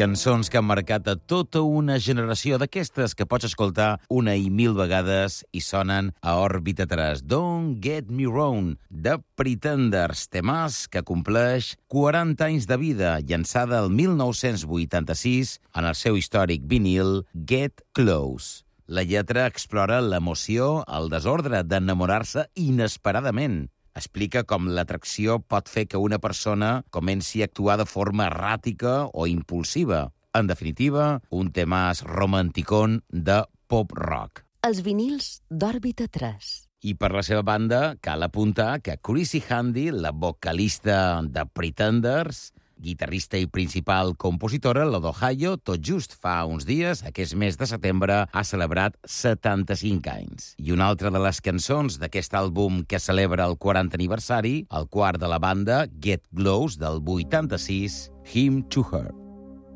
cançons que han marcat a tota una generació d'aquestes que pots escoltar una i mil vegades i sonen a Òrbita 3. Don't Get Me Wrong, de Pretenders, temàs que compleix 40 anys de vida, llançada el 1986 en el seu històric vinil Get Close. La lletra explora l'emoció, el desordre d'enamorar-se inesperadament. Explica com l'atracció pot fer que una persona comenci a actuar de forma erràtica o impulsiva. En definitiva, un temàs romanticón de pop-rock. Els vinils d'Òrbita 3. I per la seva banda, cal apuntar que Chrissie Hynde, la vocalista de Pretenders, guitarrista i principal compositora, la d'Ohio, tot just fa uns dies, aquest mes de setembre, ha celebrat 75 anys. I una altra de les cançons d'aquest àlbum que celebra el 40 aniversari, el quart de la banda, Get Close, del 86, Hymn to Her.